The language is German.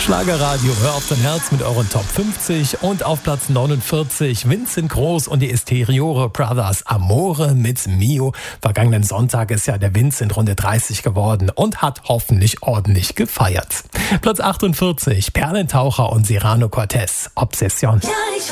Schlagerradio, hör auf dein Herz mit euren Top 50 und auf Platz 49 Vincent Groß und die Esteriore Brothers Amore mit Mio. Vergangenen Sonntag ist ja der Vincent Runde 30 geworden und hat hoffentlich ordentlich gefeiert. Platz 48 Perlentaucher und Serrano Cortez Obsession.